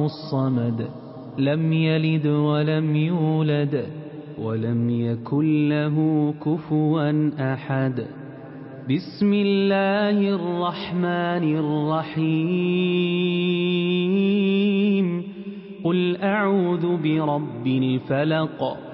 الصمد لم يلد ولم يولد ولم يكن له كفوا أحد. بسم الله الرحمن الرحيم. قل أعوذ برب الفلق